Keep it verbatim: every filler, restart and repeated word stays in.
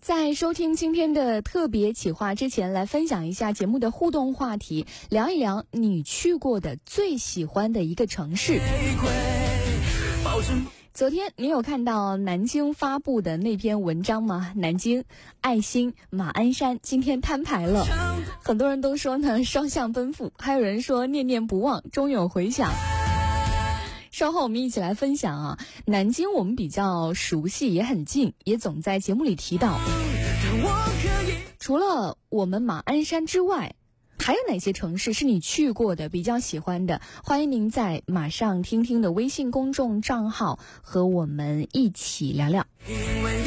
在收听今天的特别企划之前，来分享一下节目的互动话题，聊一聊你去过的最喜欢的一个城市。昨天你有看到南京发布的那篇文章吗？南京、爱心、马鞍山今天摊牌了，很多人都说呢双向奔赴，还有人说念念不忘，终有回响。稍后我们一起来分享啊，南京我们比较熟悉，也很近，也总在节目里提到。除了我们马鞍山之外，还有哪些城市是你去过的，比较喜欢的？欢迎您在马上听听的微信公众账号和我们一起聊聊。因为